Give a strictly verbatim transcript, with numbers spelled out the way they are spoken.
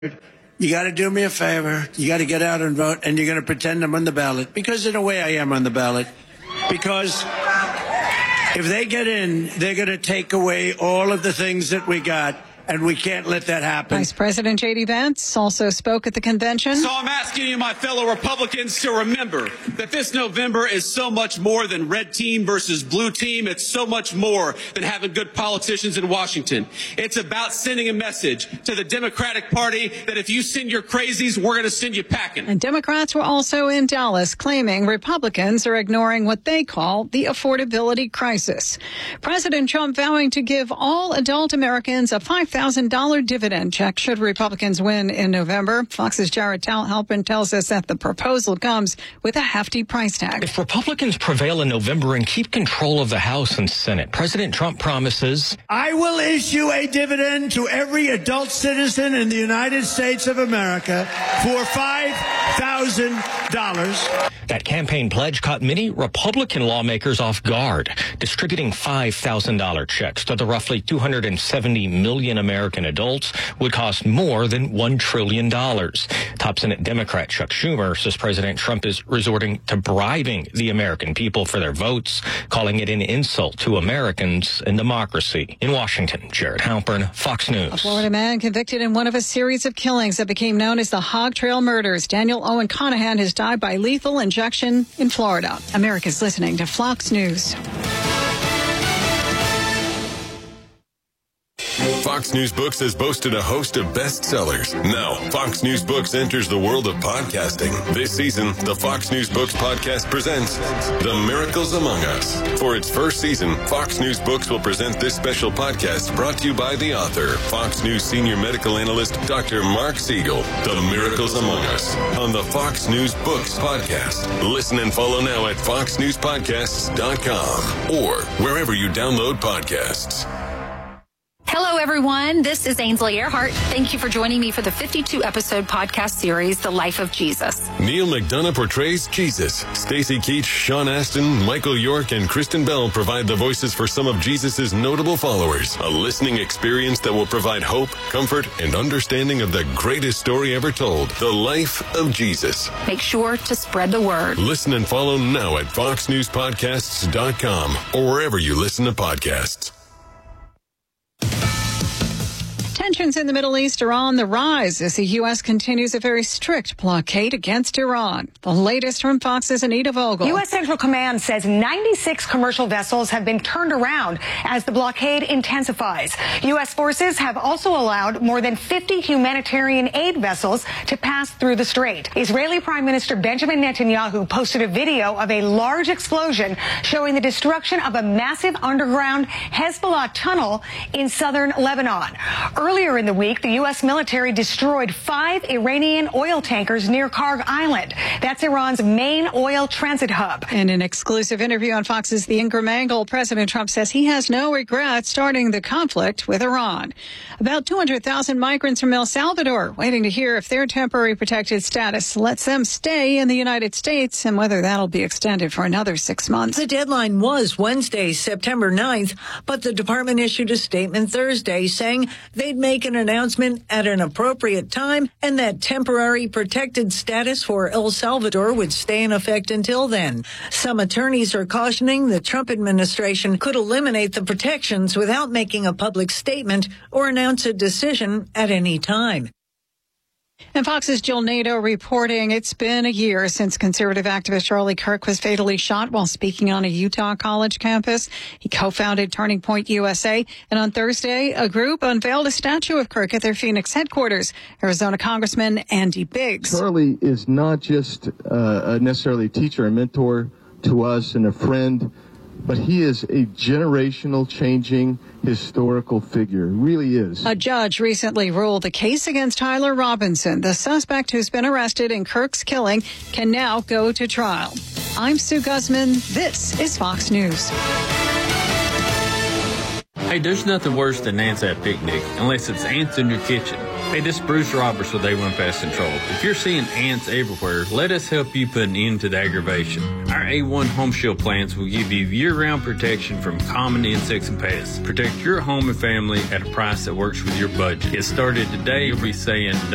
You got to do me a favor. You got to get out and vote, and you're going to pretend I'm on the ballot. Because in a way I am on the ballot. Because if they get in, they're going to take away all of the things that we got, and we can't let that happen. Vice President J D. Vance also spoke at the convention. So I'm asking you, my fellow Republicans, to remember that this November is so much more than red team versus blue team. It's so much more than having good politicians in Washington. It's about sending a message to the Democratic Party that if you send your crazies, we're going to send you packing. And Democrats were also in Dallas claiming Republicans are ignoring what they call the affordability crisis. President Trump vowing to give all adult Americans a five thousand dollars dividend check should Republicans win in November. Fox's Jared Halpern tells us that the proposal comes with a hefty price tag. If Republicans prevail in November and keep control of the House and Senate, President Trump promises, I will issue a dividend to every adult citizen in the United States of America for five thousand dollars. That campaign pledge caught many Republican lawmakers off guard, distributing five thousand dollars checks to the roughly two hundred seventy million American adults would cost more than one trillion dollars. Top Senate Democrat Chuck Schumer says President Trump is resorting to bribing the American people for their votes, calling it an insult to Americans and democracy. In Washington, Jared Halpern, Fox News. A Florida man convicted in one of a series of killings that became known as the Hog Trail murders. Daniel Owen Conahan has died by lethal injection in Florida. America's listening to Fox News. Fox News Books has boasted a host of bestsellers. Now, Fox News Books enters the world of podcasting. This season, the Fox News Books podcast presents The Miracles Among Us. For its first season, Fox News Books will present this special podcast brought to you by the author, Fox News senior medical analyst, Doctor Mark Siegel. The Miracles Among Us on the Fox News Books podcast. Listen and follow now at fox news podcasts dot com or wherever you download podcasts. Hello, everyone. This is Ainsley Earhart. Thank you for joining me for the fifty-two episode podcast series, The Life of Jesus. Neil McDonough portrays Jesus. Stacey Keach, Sean Astin, Michael York, and Kristen Bell provide the voices for some of Jesus' notable followers. A listening experience that will provide hope, comfort, and understanding of the greatest story ever told, The Life of Jesus. Make sure to spread the word. Listen and follow now at fox news podcasts dot com or wherever you listen to podcasts. Tensions in the Middle East are on the rise as the U S continues a very strict blockade against Iran. The latest from Fox's Anita Vogel. U S Central Command says ninety-six commercial vessels have been turned around as the blockade intensifies. U S forces have also allowed more than fifty humanitarian aid vessels to pass through the strait. Israeli Prime Minister Benjamin Netanyahu posted a video of a large explosion showing the destruction of a massive underground Hezbollah tunnel in southern Lebanon. Earlier in the week, the U S military destroyed five Iranian oil tankers near Karg Island. That's Iran's main oil transit hub. In an exclusive interview on Fox's The Ingram Angle, President Trump says he has no regret starting the conflict with Iran. About two hundred thousand migrants from El Salvador waiting to hear if their temporary protected status lets them stay in the United States and whether that'll be extended for another six months. The deadline was Wednesday, September ninth, but the department issued a statement Thursday saying they'd make an announcement at an appropriate time and that temporary protected status for El Salvador would stay in effect until then. Some attorneys are cautioning the Trump administration could eliminate the protections without making a public statement or announce a decision at any time. And Fox's Jill Nato reporting it's been a year since conservative activist Charlie Kirk was fatally shot while speaking on a Utah college campus. He co-founded Turning Point U S A, and on Thursday, a group unveiled a statue of Kirk at their Phoenix headquarters. Arizona Congressman Andy Biggs. Charlie is not just uh, necessarily a teacher, a mentor to us and a friend, but he is a generational changing historical figure. He really is. A judge recently ruled the case against Tyler Robinson, the suspect who's been arrested in Kirk's killing, can now go to trial. I'm Sue Guzman. This is Fox News. Hey, there's nothing worse than ants at a picnic, unless it's ants in your kitchen. Hey, this is Bruce Roberts with A one Pest Control. If you're seeing ants everywhere, let us help you put an end to the aggravation. Our A one Home Shield plants will give you year-round protection from common insects and pests. Protect your home and family at a price that works with your budget. Get started today. You'll be saying